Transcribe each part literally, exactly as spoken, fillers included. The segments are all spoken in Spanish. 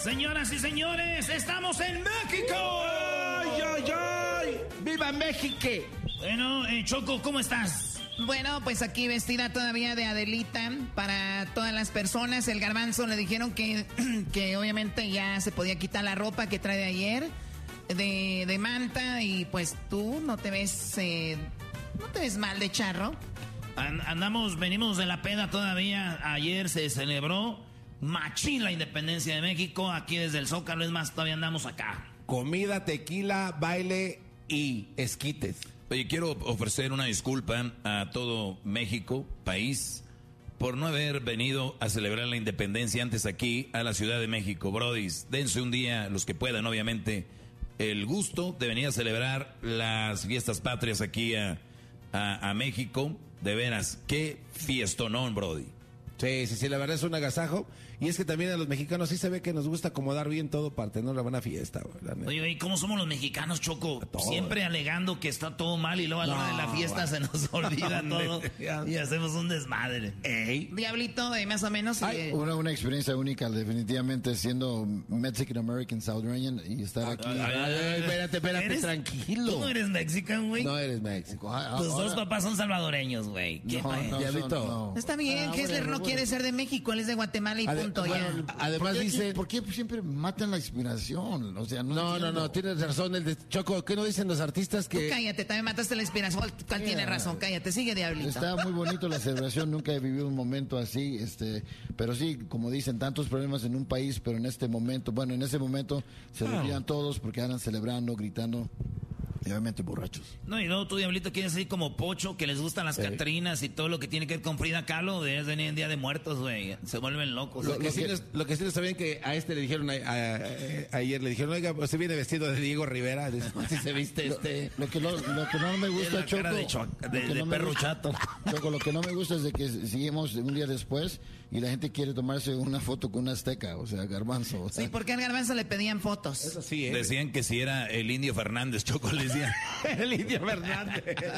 Señoras y señores, estamos en México. ¡Ay, ay, ay! ¡Viva México! Bueno, eh, Choco, ¿cómo estás? Bueno, pues aquí vestida todavía de Adelita para todas las personas. El Garbanzo le dijeron que, que obviamente ya se podía quitar la ropa que trae de ayer, de, de manta, y pues tú no te ves, eh, no te ves mal de charro. Andamos, venimos de la peda todavía. Ayer se celebró machín la independencia de México. Aquí desde el Zócalo, es más, todavía andamos acá. Comida, tequila, baile y esquites. Oye, quiero ofrecer una disculpa a todo México, país, por no haber venido a celebrar la independencia antes aquí a la Ciudad de México. Brodis, dense un día, los que puedan, obviamente, el gusto de venir a celebrar las fiestas patrias aquí a, a, a México. De veras, qué fiestonón, Brody. Sí, sí, sí, la verdad es un agasajo. Y es que también a los mexicanos sí se ve que nos gusta acomodar bien todo para tener una buena fiesta, güey. Oye, oye, ¿cómo somos los mexicanos, Choco? Todo, Siempre güey. alegando que está todo mal y luego a la hora No, de la fiesta güey. se nos olvida No, todo ya. y hacemos un desmadre. Ey. Diablito, eh, más o menos. Ay, eh, una, una experiencia única, definitivamente, siendo Mexican American Salvadoreñan y estar aquí. Ay, ay, ay, espérate, espérate, ¿Eres- tranquilo. ¿Tú no eres mexican, güey? No eres México. Ah, Tus ahora- dos papás son salvadoreños, güey. ¿Qué No, pa- no, Diablito. son- no. Está bien, Ah, Kessler bueno, no bueno. quiere ser de México, él es de Guatemala y Ade- punto bueno, ya. además ¿Por qué, dice... ¿Por qué siempre matan la inspiración? O sea, no No, no, entiendo. no, tienes razón. El de Choco, ¿qué no dicen los artistas Tú que... cállate, también mataste la inspiración. ¿Cuál, cuál Yeah. tiene razón? Cállate, sigue, Diablito. Está muy bonito la celebración, nunca he vivido un momento así, este, pero sí, como dicen, tantos problemas en un país, pero en este momento, bueno, en ese momento se Ah. olvidan todos porque andan celebrando, gritando, y obviamente borrachos. No, y luego tú, Diablito, quieres ser como Pocho, que les gustan las Sí. Catrinas y todo lo que tiene que ver con Frida Kahlo. Debes venir en Día de Muertos, güey. Se vuelven locos. Lo, Lo que sí que- les, lo que sí les sabían que a este le dijeron a- a- a- ayer, le dijeron, oiga, usted viene vestido de Diego Rivera, así se viste este... Lo que, no, lo que no me Es gusta, la Choco, cara de cho- lo de- que de no me perro gusta- chato. Choco, lo que no me gusta es de que seguimos un día después y la gente quiere tomarse una foto con una azteca, o sea, Garbanzo. O sea, Sí, porque al Garbanzo le pedían fotos. Eso sí, ¿eh? Decían que si era el Indio Fernández, Choco, le decían. El Indio Fernández.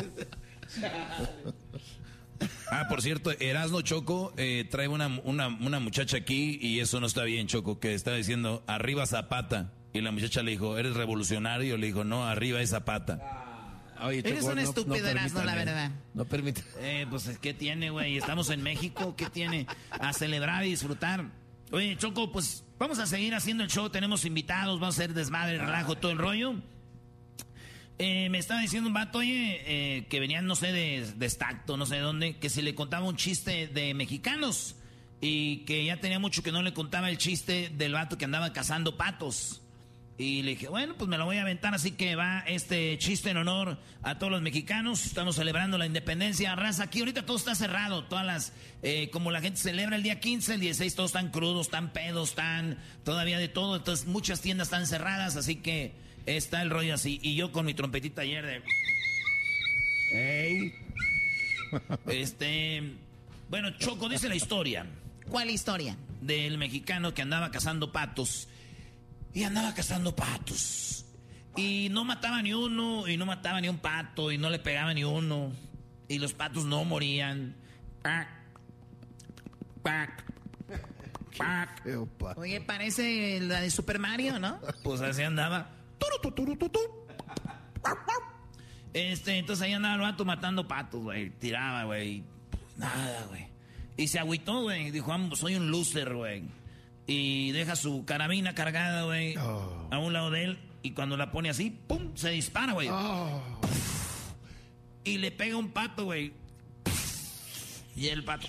Ah, por cierto, Erasno Choco eh, trae una, una, una muchacha aquí y eso no está bien, Choco, que está diciendo arriba Zapata. Y la muchacha le dijo, ¿eres revolucionario? Le dijo, no, arriba es Zapata. Oye, Eres un estúpido, Erasmo, la permitan, verdad. No permite. Eh, pues, ¿qué tiene, güey? Estamos en México, ¿qué tiene? A celebrar y disfrutar. Oye, Choco, pues, vamos a seguir haciendo el show. Tenemos invitados, vamos a hacer desmadre, relajo, todo el rollo. Eh, me estaba diciendo un vato, oye, eh, que venían, no sé, de, de Stacto, no sé de dónde, que si le contaba un chiste de mexicanos y que ya tenía mucho que no le contaba el chiste del vato que andaba cazando patos. Y le dije, bueno, pues me lo voy a aventar, así que va este chiste en honor a todos los mexicanos. Estamos celebrando la independencia, raza. Aquí ahorita todo está cerrado, todas las, eh, como la gente celebra el día quince, el dieciséis, todos están crudos, están pedos, están todavía de todo. Entonces muchas tiendas están cerradas, así que está el rollo así. Y yo con mi trompetita ayer de... Ey. Este... Bueno, Choco, dice la historia ¿Cuál historia? del mexicano que andaba cazando patos. Y andaba cazando patos. Y no mataba ni uno, y no mataba ni un pato, y no le pegaba ni uno. Y los patos no morían. Pac, pac, pac. feo, pa. Oye, parece la de Super Mario, ¿no? Pues así andaba. Turu, tu, turu, tu, tu. Este, entonces ahí andaba el vato matando patos, güey. Tiraba, güey. Nada, güey. Y se agüitó, güey. Dijo, "Ah, soy un loser, güey." Y deja su carabina cargada, güey, Oh. a un lado de él. Y cuando la pone así, ¡pum! Se dispara, güey. Oh. Y le pega un pato, güey. Y el pato...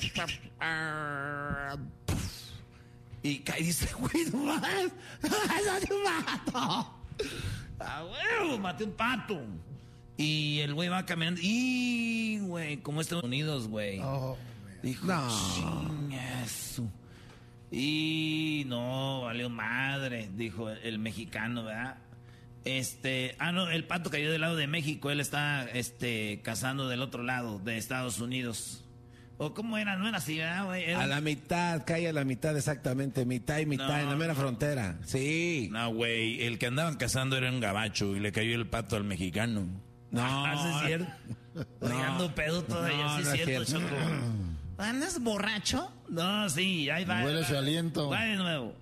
Y cae y dice, güey, no más. ¡Maté un pato! ¡Ah, güey! Maté un pato. Y el güey va caminando. Y, güey, como Estados Unidos, güey. Oh, Dijo, No. chingazo. Y no, valió madre, dijo el mexicano, ¿verdad? Este, ah, no, el pato cayó del lado de México, él está, este, cazando del otro lado, de Estados Unidos. ¿O cómo era? No era así, ¿verdad, güey? Era- A la mitad, cae a la mitad exactamente, mitad y mitad, No, en la mera no. frontera. Sí. No, güey, el que andaban cazando era un gabacho y le cayó el pato al mexicano. No. Ah, ¿sí es cierto? Oye, ando pedo todavía, No, sí es no es cierto, cierto. Choco. ¿Andas borracho? No, sí, ahí va. Huele va. su aliento. Va de nuevo.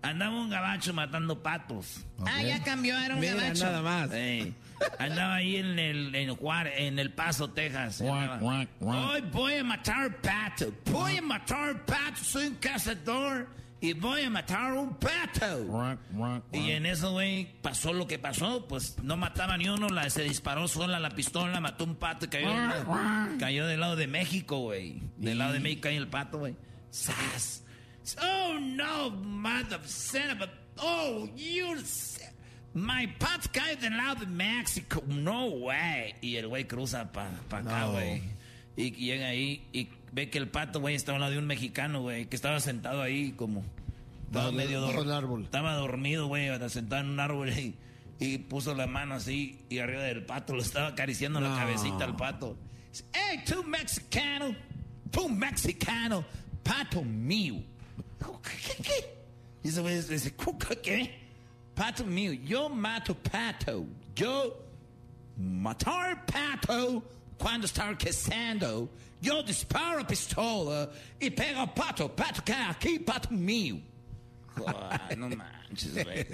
Andaba un gabacho matando patos. Okay. Ah, ya cambió, era un Mira, gabacho. nada más. Sí. Andaba ahí en el, en, Juárez, en El Paso, Texas. Hoy voy a matar pato. Voy a matar pato. Soy un cazador y voy a matar un pato. Y en eso, güey, pasó lo que pasó. Pues no mataba ni uno. La, se disparó sola la pistola, mató un pato y cayó, cayó del lado de México, güey. Del lado de México cayó el pato, güey. ¡Sas! Oh, no, mother son of a... Oh, you... My pato cae del lado de México. No way. Y el güey cruza para pa acá, güey. No. Y, y llega ahí y ve que el pato, güey, estaba al lado de un mexicano, güey, que estaba sentado ahí como... Estaba no, medio dormido. Estaba dormido, güey, sentado en un árbol y, y puso la mano así y arriba del pato le estaba acariciando no. la cabecita al pato. Hey, tú mexicano, tú mexicano, pato mío. ¿Qué? ¿Qué? Y ese güey dice, ¿qué? Pato mío, yo mato pato. Yo matar pato cuando está cazando. Yo disparo pistola y pego a pato. Pato cae aquí, pato mío. Oh, no manches, güey.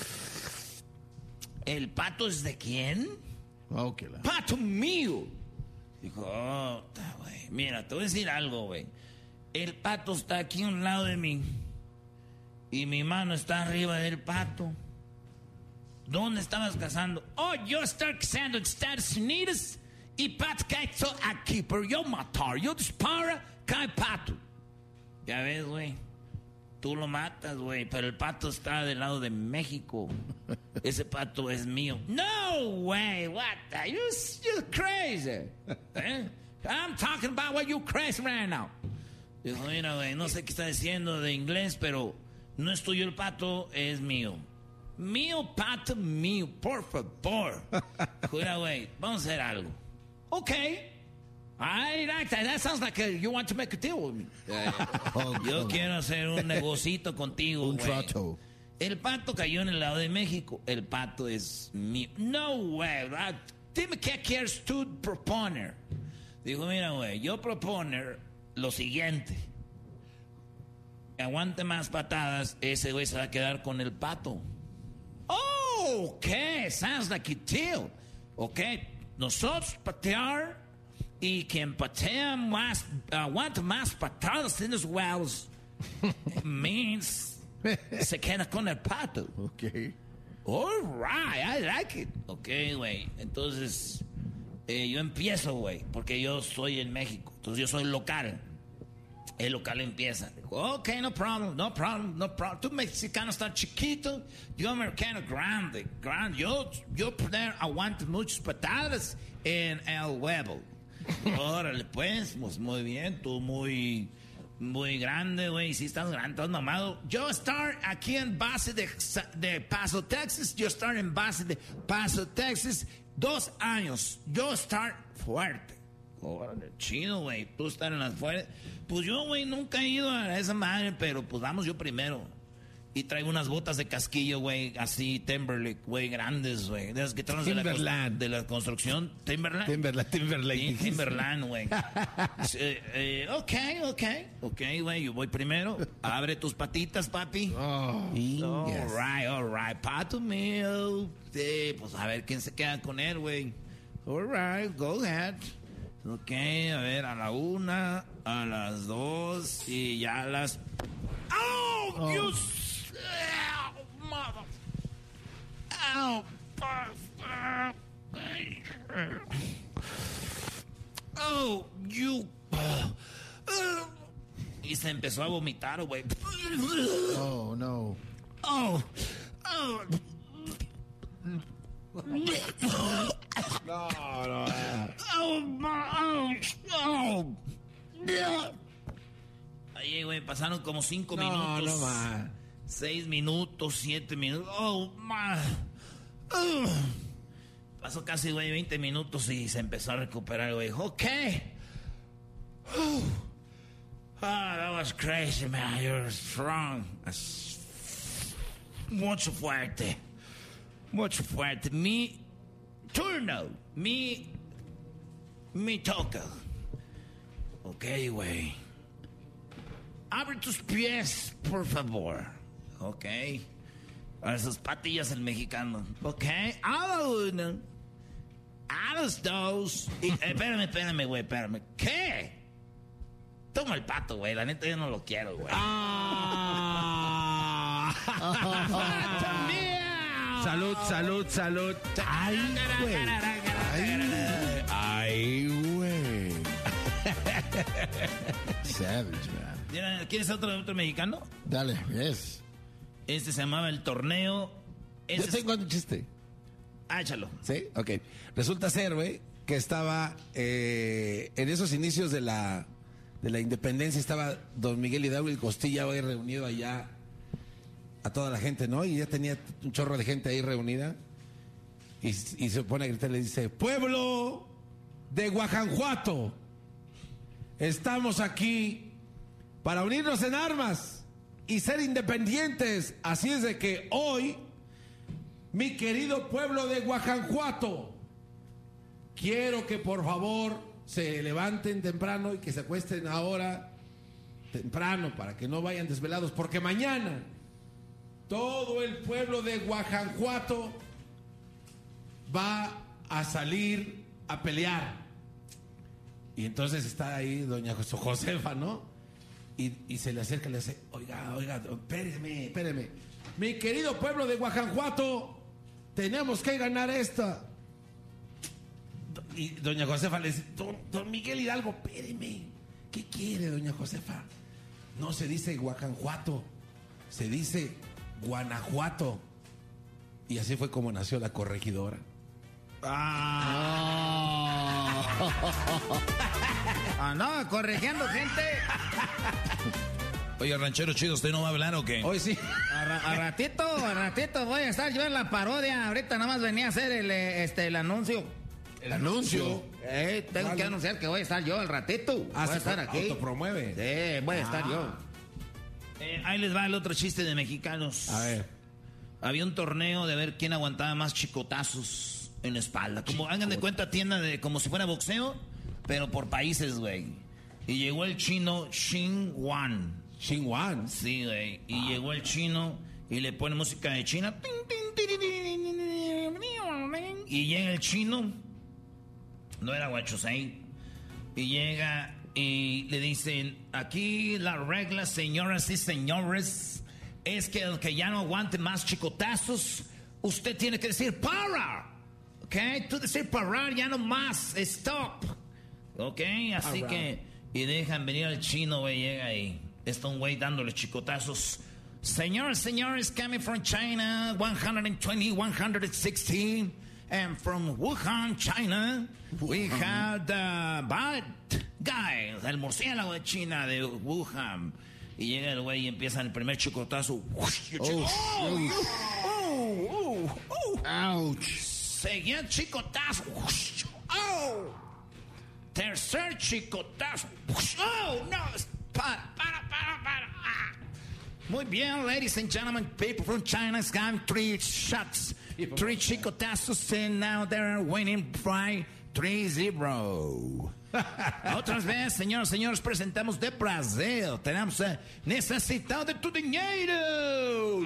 ¿El pato es de quién? Okay, la... Pato mío. Dijo, oh, güey. Mira, te voy a decir algo, güey. El pato está aquí a un lado de mí. Y mi mano está arriba del pato. ¿Dónde estabas cazando? Oh, yo estoy cazando en Estados Unidos y pato cae aquí, pero yo matar, yo disparo, cae pato. Ya ves, güey, tú lo matas, güey, pero el pato está del lado de México. Ese pato es mío. No way, what the, you, you're crazy. ¿Eh? I'm talking about what you crazy right now. Dijo, mira, güey, no sé qué está diciendo de inglés, pero no es tuyo el pato, es mío. Mío, pato, mío, por favor. Mira, güey, vamos a hacer algo. Okay. I like that. That sounds like a, you want to make a deal with me. Oh, yo quiero hacer un negocito contigo, un güey. trato. El pato cayó en el lado de México. El pato es mío. No, güey. Dime qué quieres tú proponer. Dijo, mira, güey, yo proponer lo siguiente. Aguante más patadas, ese güey se va a quedar con el pato. Oh, okay, sounds like a deal. Okay, nosotros patear y quien patea más, aguanta más patadas en los wells means se queda con el pato. Okay. All right, I like it. Okay, güey, entonces eh, yo empiezo, güey, porque yo soy en México, entonces yo soy local. El local empieza. Ok, no problem, no problem, no problem. Tú mexicano estás chiquito, yo americano grande, grande. Yo, yo poder aguanto muchas patadas en el huevo. Órale, pues, pues muy bien, tú muy, muy grande, güey. Si estás grande, estás mamado. Yo estar aquí en base de, de Paso, Texas. Yo estar en base de Paso, Texas. Dos años. Yo estar fuerte. Órale, chido, güey. Tú estar en las fuerzas. Pues yo, güey, nunca he ido a esa madre, pero pues vamos yo primero. Y traigo unas botas de casquillo, güey, así, Timberlake, güey, grandes, güey. De las que traen de la, de la construcción. Timberland. Timberland, Timberlake. Sí, Timberland, güey. eh, eh, ok, ok. Ok, güey, yo voy primero. Abre tus patitas, papi. Oh, all yes. right, all right. Pato mío. Sí, pues a ver quién se queda con él, güey. All right, go ahead. Ok, a ver, a la una, a las dos y ya a las... ¡Oh! oh. You... Oh, mother... Oh, oh, you... Y se empezó a vomitar, güey. Oh, no. Oh, oh... No, no. Oh, oh, oh. Ahí, güey, pasaron como cinco no, minutos. No, man. Seis minutos, siete minutos. Oh, man. Oh. Pasó casi, güey, veinte minutos y se empezó a recuperar, güey. Ok. Oh, that was crazy, man. You're strong. Mucho fuerte. Mucho fuerte. Mi turno. Mi. Mi toca. Ok, güey. Abre tus pies, por favor. Ok. A sus patillas el mexicano. Ok. A la una. A los dos. Y, eh, espérame, espérame, güey, espérame. ¿Qué? Toma el pato, güey. La neta yo no lo quiero, güey. Ah. Salud, salud, salud. Ay, güey. Ay, güey. Savage, man. ¿Quieres otro, otro mexicano? Dale, yes. Este se llamaba el torneo. Yo Este tengo un chiste. Ah, échalo. ¿Sí? Ok. Resulta ser, güey, que estaba eh, en esos inicios de la, de la independencia, estaba don Miguel Hidalgo y Costilla, güey, reunido allá a toda la gente, ¿no? Y ya tenía un chorro de gente ahí reunida. Y, y se pone a gritar y le dice, pueblo de Guajanjuato, estamos aquí para unirnos en armas y ser independientes. Así es de que hoy, mi querido pueblo de Guajanjuato, quiero que por favor se levanten temprano y que se acuesten ahora temprano para que no vayan desvelados, porque mañana todo el pueblo de Guajanjuato va a salir a pelear. Y entonces está ahí doña Josefa, ¿no? Y, y se le acerca y le dice, oiga, oiga, espéreme, espéreme. Mi querido pueblo de Guajanjuato, tenemos que ganar esta. Y doña Josefa le dice, don, don Miguel Hidalgo, espéreme. ¿Qué quiere, doña Josefa? No se dice Guajanjuato, se dice Guanajuato. Y así fue como nació la corregidora. Ah, ah no, corrigiendo gente. Oye, ranchero chido, ¿usted no va a hablar o qué? Hoy sí. A, ra- a ratito, a ratito voy a estar yo en la parodia. Ahorita nada más venía a hacer el, eh, este, el anuncio. El anuncio. Eh, tengo Vale. que anunciar que voy a estar yo al ratito. Ah, voy a se estar pro- aquí. autopromueve. Sí, voy a estar Ah. yo. Eh, ahí les va el otro chiste de mexicanos. A ver. Había un torneo de ver quién aguantaba más chicotazos en la espalda. Como hagan de cuenta tienda de como si fuera boxeo, pero por países, güey. Y llegó el chino Xin Wan. Xin Wan. Sí, güey. Y llegó el chino y le pone música de China. Y llega el chino. No era Huachusei. Y llega y le dicen, aquí la regla, señoras y señores, es que el que ya no aguante más chicotazos, usted tiene que decir para. ¿Ok? Tú decir parar ya no más. Stop. ¿Ok? Así que... Y dejan venir al chino, güey, llega ahí. Está un güey dándole chicotazos. Señores, señores, coming from China, one twenty, one sixteen. And from Wuhan, China, we have the bad guy, el murciélago de China, de Wuhan. Y llega el güey y empieza el primer chicotazo. Oh, oh, oh, oh. Ouch. Seguía el chicotazo. Oh. Tercer chicotazo. Oh, no. Para, para, para, para. Ah. Muy bien, ladies and gentlemen, people from China has got three shots, three chicotazos, and now they're winning by three zero. Otras veces, señores, señores, presentamos de Brasil. Tenemos eh, necesitado de tu dinero.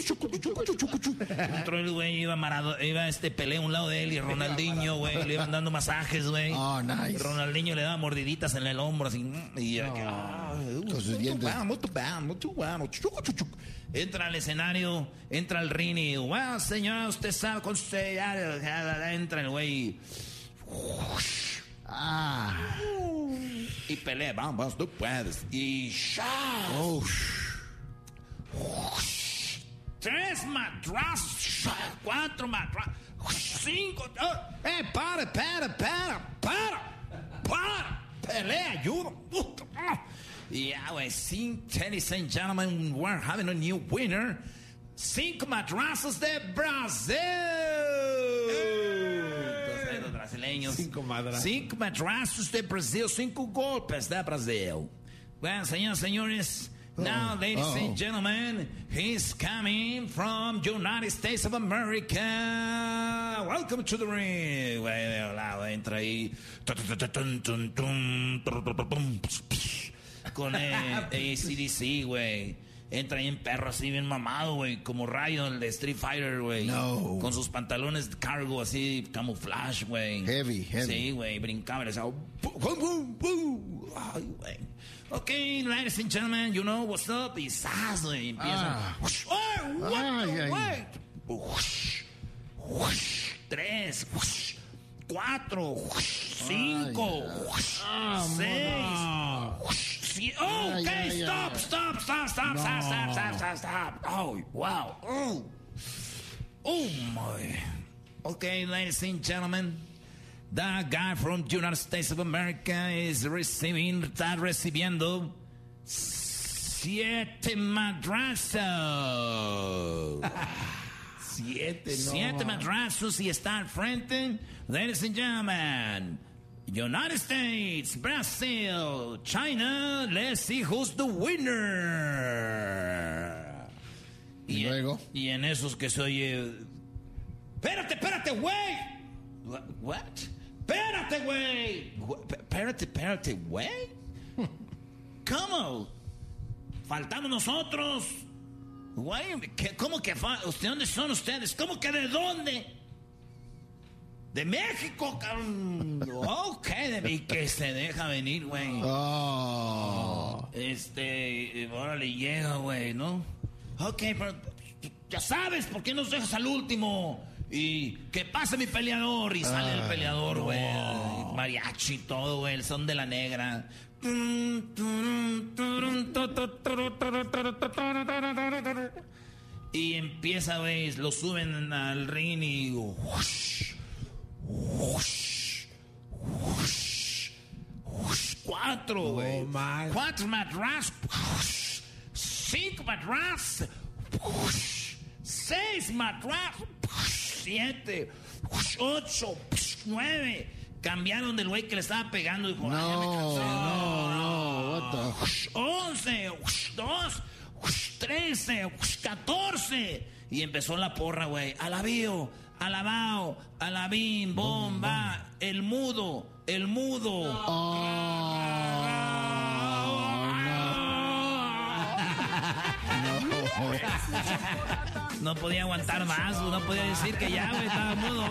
Entró el güey, iba marado, iba este pelea a un lado de él y Ronaldinho, güey, le iban dando masajes, güey. Oh, nice. Ronaldinho le daba mordiditas en el hombro, así. Y ya, ah, Con sus dientes. bueno, muy bueno, muy bueno. Chucu, chucu, chucu. Entra al escenario, entra al ring y, bueno, señor, usted sabe con usted. Entra el güey. Ah. Y pelea, vamos, tú puedes. Y ¡shá! Oh. Tres madrazos, cuatro madrazos, cinco. Oh, eh, para, para, para, para, para. Pelea, ayuda. Yeah, güey, ladies and gentlemen, we're having a new winner. Cinco madrazos de Brasil. Los brasileños. Cinco madrazos. Cinco madrazos de Brasil. Cinco golpes de Brasil. Bueno, señoras, señores. Now, ladies Oh. and gentlemen, he's coming from United States of America. Welcome to the ring. Güey, de lado, entra ahí. Con eh, A C D C, güey. Entra ahí en perro así bien mamado, güey. Como Rayo, el de Street Fighter, güey. No. Con sus pantalones de cargo así, camouflage, güey. Heavy, heavy. Sí, güey, brincaba. Le decía, ¡pum, pum, pum! Ay, güey. Ok, ladies and gentlemen, you know what's up. Y ¡zas! Güey, empieza. Ah. ¡Oh, what Ay, the ay. way! Ush, ush, tres, ush, cuatro, ush, cinco, ush, seis, ush, siete. Oh, Ay, okay, ay, stop, ay. stop, stop, stop, stop, stop, stop, stop, stop. Oh, wow. Oh, oh my. Okay, ladies and gentlemen, the guy from the United States of America is receiving, está recibiendo siete madrazos. Siete, no. Siete madrazos y está al frente. Ladies and gentlemen, United States, Brazil, China, let's see who's the winner. Y en- luego. y en esos que se oye. Espérate, espérate, güey. What? What? Espérate, güey. Wh- Espérate, espérate, güey. ¿Cómo? Faltamos nosotros. Güey, ¿qué- ¿cómo que fa- ¿De dónde son ustedes? ¿Cómo que de dónde? De México, cabrón. Ok, de- y que se deja venir, güey. Oh. Este, eh, órale, llega, güey, ¿no? Ok, pero ya sabes, ¿por qué nos dejas al último? Y que pase mi peleador. Y sale el peleador, güey. Mariachi y todo, güey. El son de la negra. Y empieza, güey. Lo suben al ring y. Whoosh, whoosh, whoosh, whoosh. Cuatro, güey. man. Cuatro madras. Whoosh. Cinco madras. Whoosh. Seis madras. Whoosh. Siete. Whoosh. Ocho. Whoosh. Nueve. Cambiaron del güey que le estaba pegando. Dijo, No, "Ay, ya me cansé". no, no, what the- Whoosh. Once. Whoosh. Dos. Whoosh. Trece. Whoosh. Catorce. Y empezó la porra, güey. Alabío. Alabao. Alabín. Bomba. El mudo. El mudo. No podía aguantar más, no podía decir que ya, güey, estaba mudo.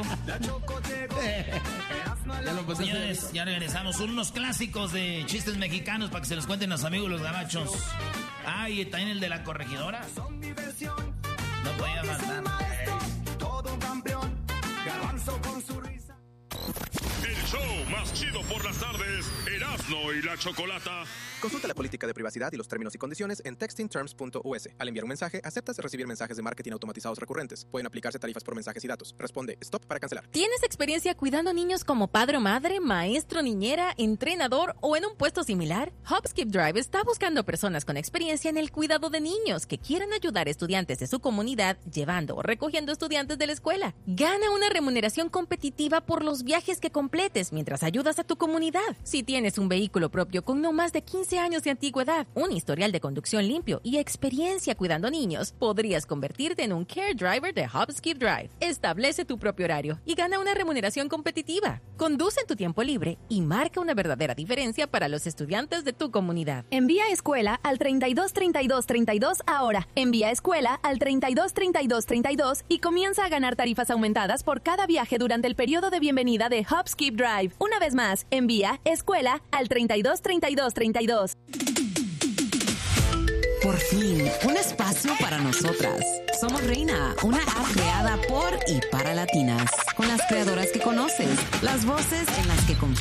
Ya lo pasaste. Señores, ya regresamos. Son unos clásicos de chistes mexicanos para que se los cuenten los amigos los gabachos. Ah, y también el de la corregidora. No podía faltar. Todo un campeón, Garbanzo con su risa. El show más chido por las tardes, Erasmo y la Chocolata. Consulta la política de privacidad y los términos y condiciones en texting terms punto u s. Al enviar un mensaje, aceptas recibir mensajes de marketing automatizados recurrentes. Pueden aplicarse tarifas por mensajes y datos. Responde stop para cancelar. ¿Tienes experiencia cuidando a niños como padre o madre, maestro, niñera, entrenador o en un puesto similar? Hopskip Drive está buscando personas con experiencia en el cuidado de niños que quieran ayudar a estudiantes de su comunidad llevando o recogiendo estudiantes de la escuela. Gana una remuneración competitiva por los viajes que completes mientras ayudas a tu comunidad. Si tienes un vehículo propio con no más de quince años de antigüedad, un historial de conducción limpio y experiencia cuidando niños, podrías convertirte en un Care Driver de Hopskip Drive. Establece tu propio horario y gana una remuneración competitiva. Conduce en tu tiempo libre y marca una verdadera diferencia para los estudiantes de tu comunidad. Envía escuela al treinta y dos treinta y dos treinta y dos ahora. Envía escuela al treinta y dos treinta y dos treinta y dos y comienza a ganar tarifas aumentadas por cada viaje durante el periodo de bienvenida de Hopskip Drive. Una vez más, envía escuela al treinta y dos treinta y dos treinta y dos. Por fin, un espacio para nosotras. Somos Reina, una app creada por y para latinas, con las creadoras que conoces, las voces en las que confías.